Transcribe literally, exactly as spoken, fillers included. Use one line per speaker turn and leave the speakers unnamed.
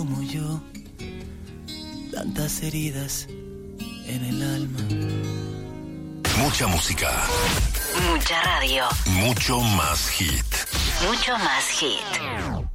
Como yo, tantas heridas en el alma.
Mucha música.
Mucha radio.
Mucho más hit.
Mucho más hit.